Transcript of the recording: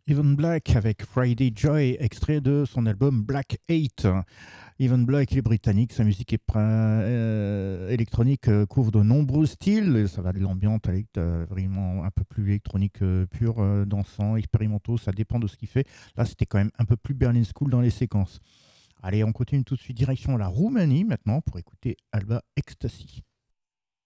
Evan Black avec Friday Joy, extrait de son album Black 8. Evan Black, il est britannique, sa musique électronique couvre de nombreux styles. Ça va de l'ambiance avec vraiment un peu plus électronique pure, dansant, expérimentaux, ça dépend de ce qu'il fait. Là, c'était quand même un peu plus Berlin School dans les séquences. Allez, on continue tout de suite direction la Roumanie maintenant pour écouter Alba Ecstasy.